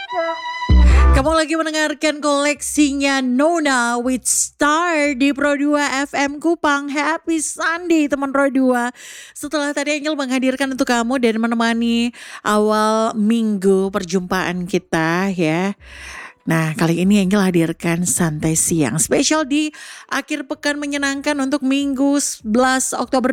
Kamu lagi mendengarkan koleksinya Nona with Star di Pro 2 FM Kupang. Happy Sunday teman Pro 2. Setelah tadi Angel menghadirkan untuk kamu dan menemani awal minggu perjumpaan kita ya. Nah, kali ini Angel hadirkan santai siang spesial di akhir pekan menyenangkan untuk Minggu 11 Oktober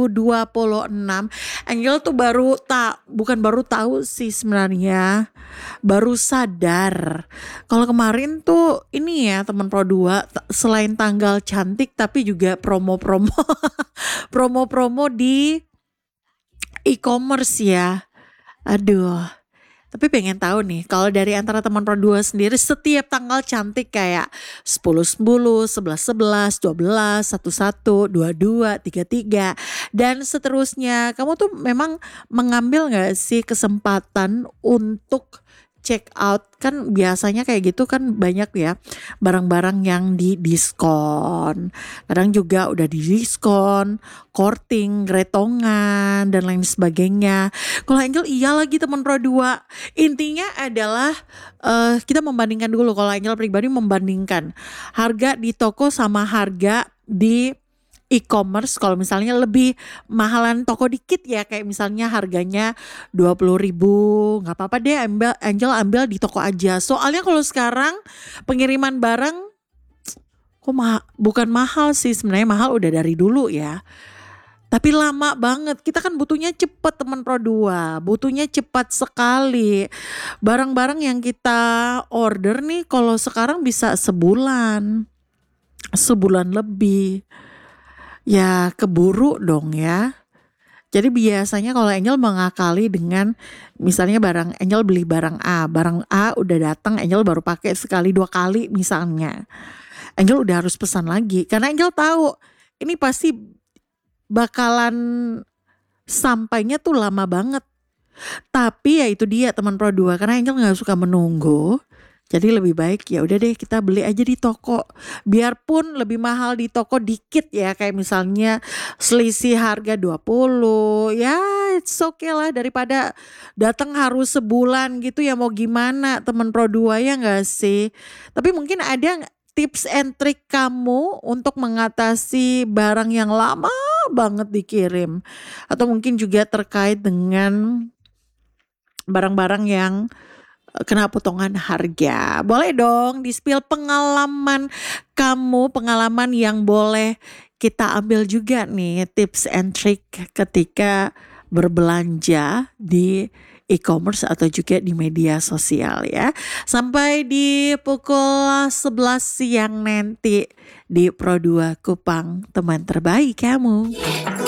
2026. Angel tuh bukan baru tahu sih sebenarnya, baru sadar kalau kemarin tuh ini ya teman Pro 2 selain tanggal cantik tapi juga promo-promo promo-promo di e-commerce ya. Aduh. Tapi pengen tahu nih, kalau dari antara teman Pro 2 sendiri setiap tanggal cantik kayak 10-10, 11-11, 12, 11, 22, 33, dan seterusnya. Kamu tuh memang mengambil gak sih kesempatan untuk check out? Kan biasanya kayak gitu kan banyak ya barang-barang yang di diskon. Kadang juga udah di diskon, korting, gretongan, dan lain sebagainya. Kalau Angel iya lagi teman Pro 2. Intinya adalah kita membandingkan dulu. Kalau Angel pribadi membandingkan harga di toko sama harga di e-commerce. Kalau misalnya lebih mahalan toko dikit ya, kayak misalnya harganya 20.000, nggak apa-apa deh Angel ambil di toko aja. Soalnya kalau sekarang pengiriman barang kok bukan mahal sih, sebenarnya mahal udah dari dulu ya. Tapi lama banget, kita kan butuhnya cepet teman Pro 2, butuhnya cepat sekali. Barang-barang yang kita order nih kalau sekarang bisa sebulan lebih. Ya keburu dong ya. Jadi biasanya kalau Angel mengakali dengan misalnya Angel beli barang A udah datang Angel baru pakai sekali 2 kali misalnya. Angel udah harus pesan lagi karena Angel tahu ini pasti bakalan sampainya tuh lama banget. Tapi ya itu dia teman Pro 2, karena Angel gak suka menunggu. Jadi lebih baik ya udah deh kita beli aja di toko. Biarpun lebih mahal di toko dikit ya, kayak misalnya selisih harga 20. Ya it's okay lah daripada datang harus sebulan gitu ya, mau gimana teman Pro 2 ya gak sih? Tapi mungkin ada tips and trick kamu untuk mengatasi barang yang lama banget dikirim. Atau mungkin juga terkait dengan barang-barang yang kena potongan harga. Boleh dong di-spill pengalaman kamu, pengalaman yang boleh kita ambil juga nih, tips and trick ketika berbelanja di e-commerce atau juga di media sosial ya. Sampai di pukul 11 siang nanti di Pro 2 Kupang, teman terbaik kamu.